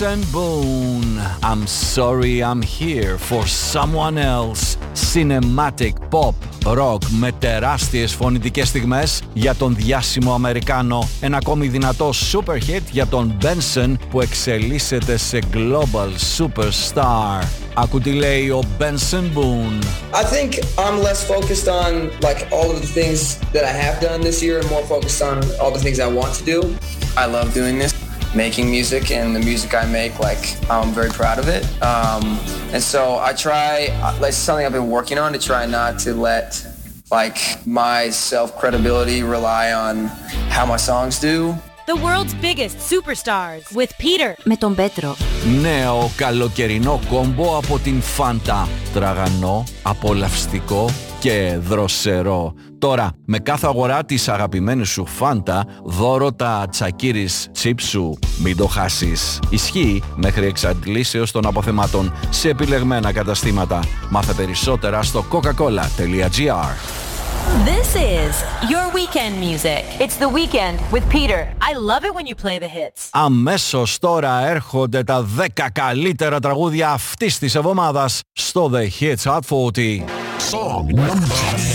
Benson Boone. I'm sorry I'm here for someone else. Cinematic pop rock με τεράστιες φωνητικές στιγμές για τον διάσημο Αμερικάνο. Ένα ακόμη δυνατό super hit για τον Benson που εξελίσσεται σε global superstar. Άκου τι λέει ο Benson Boone. I think I'm less focused on like all of the things that I have done this year and more focused on all the things I want to do. I love doing this, making music, and the music I make, like I'm very proud of it. And so I try, like something I've been working on to try not to let like my self-credibility rely on how my songs do. The world's biggest superstars with Peter. Με τον Πέτρο. Νέο καλοκαιρινό κόμπο από την Fanta. Τραγανό, απολαυστικό και δροσερό. Τώρα, με κάθε αγορά της αγαπημένης σου Fanta, δώρο τα τσακίρις τσίπ σου. Μην το χάσεις. Ισχύει μέχρι εξαντλήσεως των αποθεμάτων σε επιλεγμένα καταστήματα. Μάθε περισσότερα στο coca-cola.gr. This is your weekend music. It's the weekend with Peter. I love it when you play the hits. Αμέσως τώρα έρχονται τα 10 καλύτερα τραγούδια αυτής της εβδομάδας στο The Hits Hot 40. Song number